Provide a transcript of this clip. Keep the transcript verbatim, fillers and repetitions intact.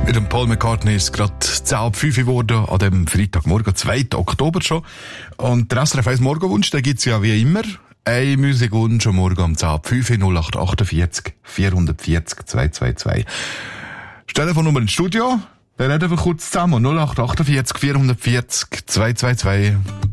Mit dem Paul McCartney ist es gerade zehn ab fünf geworden, an dem Freitagmorgen, zweiten Oktober schon. Und der S R F eins Morgenwunsch, den gibt's ja wie immer. Ein Musikwunsch am Morgen um zehn ab fünf, null acht achtundvierzig vierhundertvierzig zweihundertzweiundzwanzig. Telefonnummer ins Studio, dann reden wir kurz zusammen. null acht achtundvierzig vierhundertvierzig zweihundertzweiundzwanzig.